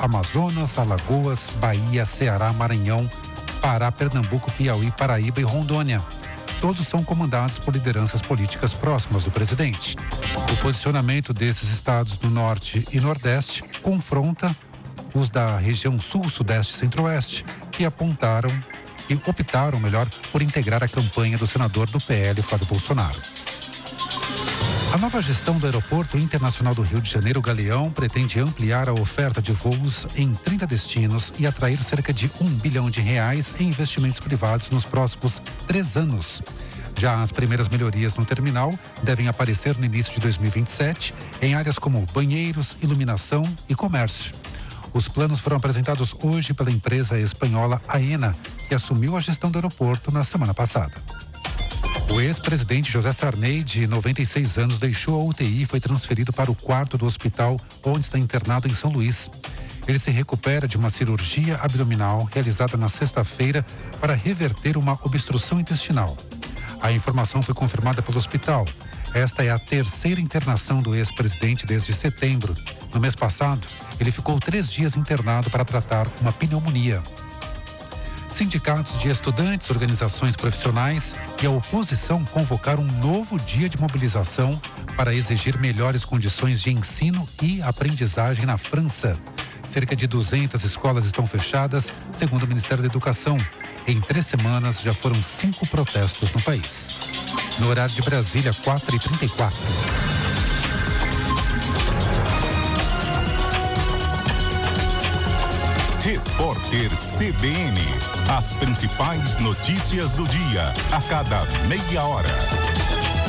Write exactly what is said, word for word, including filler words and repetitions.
Amazonas, Alagoas, Bahia, Ceará, Maranhão, Pará, Pernambuco, Piauí, Paraíba e Rondônia. Todos são comandados por lideranças políticas próximas do presidente. O posicionamento desses estados do Norte e Nordeste confronta os da região Sul, Sudeste e Centro-Oeste, que apontaram e optaram, melhor, por integrar a campanha do senador do P L, Flávio Bolsonaro. A nova gestão do Aeroporto Internacional do Rio de Janeiro, Galeão, pretende ampliar a oferta de voos em trinta destinos e atrair cerca de um bilhão de reais em investimentos privados nos próximos três anos. Já as primeiras melhorias no terminal devem aparecer no início de dois mil e vinte e sete em áreas como banheiros, iluminação e comércio. Os planos foram apresentados hoje pela empresa espanhola Aena, que assumiu a gestão do aeroporto na semana passada. O ex-presidente José Sarney, de noventa e seis anos, deixou a U T I e foi transferido para o quarto do hospital onde está internado em São Luís. Ele se recupera de uma cirurgia abdominal realizada na sexta-feira para reverter uma obstrução intestinal. A informação foi confirmada pelo hospital. Esta é a terceira internação do ex-presidente desde setembro. No mês passado, ele ficou três dias internado para tratar uma pneumonia. Sindicatos de estudantes, organizações profissionais e a oposição convocaram um novo dia de mobilização para exigir melhores condições de ensino e aprendizagem na França. Cerca de duzentas escolas estão fechadas, segundo o Ministério da Educação. Em três semanas, já foram cinco protestos no país. No horário de Brasília, quatro e trinta e quatro. Repórter C B N. As principais notícias do dia, a cada meia hora.